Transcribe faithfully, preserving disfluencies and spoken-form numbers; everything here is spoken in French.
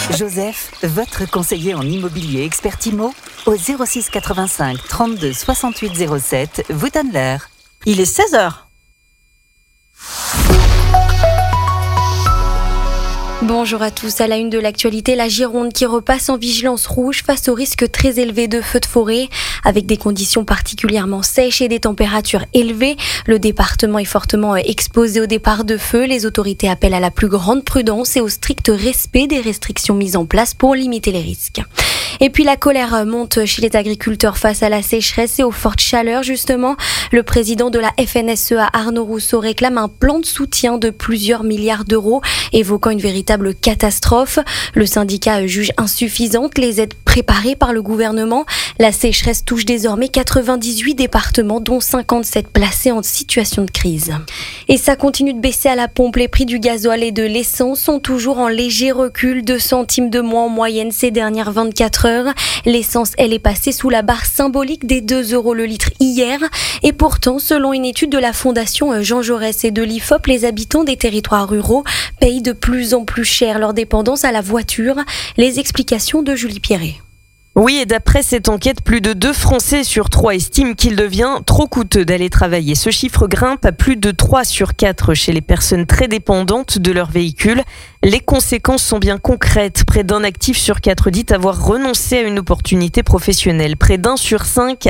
Joseph, votre conseiller en immobilier expert IMO, au zéro six quatre-vingt-cinq trente-deux soixante-huit zéro sept, vous donne l'heure. Il est seize heures. Bonjour à tous. À la une de l'actualité, la Gironde qui repasse en vigilance rouge face au risque très élevé de feux de forêt. Avec des conditions particulièrement sèches et des températures élevées, le département est fortement exposé au départ de feux. Les autorités appellent à la plus grande prudence et au strict respect des restrictions mises en place pour limiter les risques. Et puis la colère monte chez les agriculteurs face à la sécheresse et aux fortes chaleurs justement. Le président de la F N S E A, Arnaud Rousseau, réclame un plan de soutien de plusieurs milliards d'euros, évoquant une véritable catastrophe. Le syndicat juge insuffisantes les aides préparées par le gouvernement. La sécheresse touche désormais quatre-vingt-dix-huit départements, dont cinquante-sept placés en situation de crise. Et ça continue de baisser à la pompe. Les prix du gasoil et de l'essence sont toujours en léger recul, deux centimes de moins en moyenne ces dernières vingt-quatre heures. L'essence, elle est passée sous la barre symbolique des deux euros le litre hier. Et pourtant, selon une étude de la Fondation Jean Jaurès et de l'I F O P, les habitants des territoires ruraux payent de plus en plus cher leur dépendance à la voiture. Les explications de Julie Pierret. Oui, et d'après cette enquête, plus de deux Français sur trois estiment qu'il devient trop coûteux d'aller travailler. Ce chiffre grimpe à plus de trois sur quatre chez les personnes très dépendantes de leur véhicule. Les conséquences sont bien concrètes. Près d'un actif sur quatre dit avoir renoncé à une opportunité professionnelle. Près d'un sur cinq